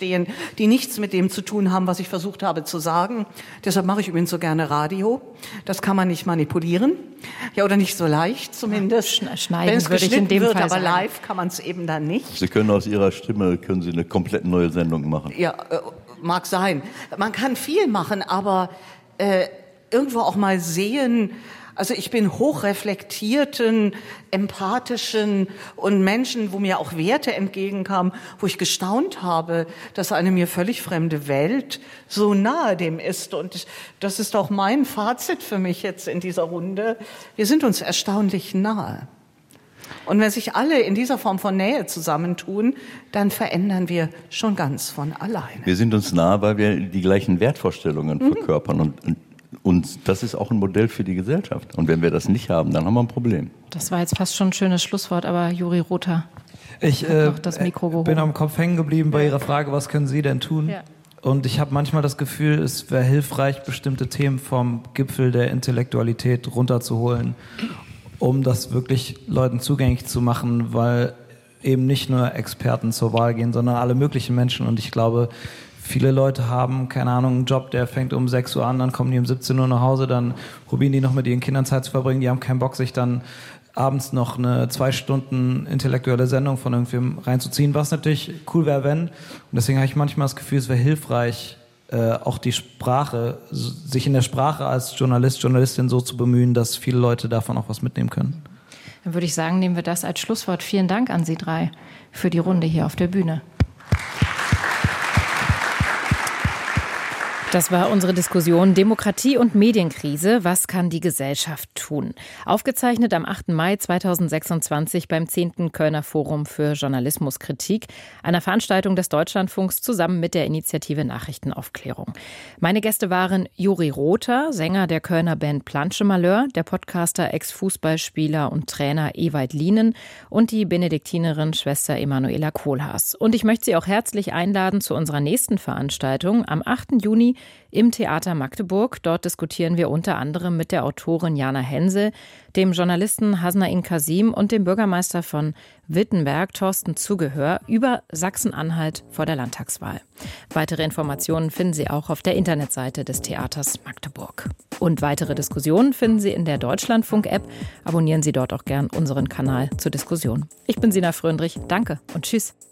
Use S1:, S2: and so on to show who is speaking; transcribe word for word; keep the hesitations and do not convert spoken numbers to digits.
S1: stehen, die nichts mit dem zu tun haben, was ich versucht habe zu sagen. Deshalb mache ich übrigens so gerne Radio. Das kann man nicht manipulieren. Ja, oder nicht so leicht zumindest.
S2: Schneiden
S1: Wenn es
S2: würde ich in dem
S1: wird,
S2: Fall
S1: aber
S2: sagen.
S1: Live kann man es eben dann nicht.
S3: Sie können aus Ihrer Stimme können Sie eine komplett neue Sendung machen.
S1: Ja, äh, mag sein. Man kann viel machen, aber äh, irgendwo auch mal sehen. Also ich bin hochreflektierten, empathischen und Menschen, wo mir auch Werte entgegenkamen, wo ich gestaunt habe, dass eine mir völlig fremde Welt so nahe dem ist. Und das ist auch mein Fazit für mich jetzt in dieser Runde. Wir sind uns erstaunlich nahe. Und wenn sich alle in dieser Form von Nähe zusammentun, dann verändern wir schon ganz von alleine.
S3: Wir sind uns nahe, weil wir die gleichen Wertvorstellungen mhm. verkörpern und, und Und das ist auch ein Modell für die Gesellschaft. Und wenn wir das nicht haben, dann haben wir ein Problem.
S2: Das war jetzt fast schon ein schönes Schlusswort, aber Juri Rother
S4: ich,
S2: hat
S4: äh,
S2: noch das Mikro gehoben.
S4: bin am Kopf hängen geblieben bei Ihrer Frage, was können Sie denn tun?
S2: Ja.
S4: Und ich habe manchmal das Gefühl, es wäre hilfreich, bestimmte Themen vom Gipfel der Intellektualität runterzuholen, um das wirklich Leuten zugänglich zu machen, weil eben nicht nur Experten zur Wahl gehen, sondern alle möglichen Menschen. Und ich glaube, viele Leute haben, keine Ahnung, einen Job, der fängt um sechs Uhr an, dann kommen die um siebzehn Uhr nach Hause, dann probieren die noch mit ihren Kindern Zeit zu verbringen, die haben keinen Bock, sich dann abends noch eine zwei Stunden intellektuelle Sendung von irgendwem reinzuziehen, was natürlich cool wäre, wenn. Und deswegen habe ich manchmal das Gefühl, es wäre hilfreich, äh, auch die Sprache, sich in der Sprache als Journalist, Journalistin so zu bemühen, dass viele Leute davon auch was mitnehmen können.
S2: Dann würde ich sagen, nehmen wir das als Schlusswort. Vielen Dank an Sie drei für die Runde hier auf der Bühne. Das war unsere Diskussion Demokratie und Medienkrise. Was kann die Gesellschaft tun? Aufgezeichnet am achten Mai zweitausendsechsundzwanzig beim zehnten Kölner Forum für Journalismuskritik, einer Veranstaltung des Deutschlandfunks zusammen mit der Initiative Nachrichtenaufklärung. Meine Gäste waren Juri Rother, Sänger der Kölner Band Planche Malheur, der Podcaster, Ex-Fußballspieler und Trainer Ewald Lienen und die Benediktinerin Schwester Emanuela Kohlhaas. Und ich möchte Sie auch herzlich einladen zu unserer nächsten Veranstaltung am achten Juni im Theater Magdeburg. Dort diskutieren wir unter anderem mit der Autorin Jana Hensel, dem Journalisten Hasnain Kasim und dem Bürgermeister von Wittenberg, Thorsten Zugehör, über Sachsen-Anhalt vor der Landtagswahl. Weitere Informationen finden Sie auch auf der Internetseite des Theaters Magdeburg. Und weitere Diskussionen finden Sie in der Deutschlandfunk-App. Abonnieren Sie dort auch gern unseren Kanal zur Diskussion. Ich bin Sina Fröndrich. Danke und tschüss.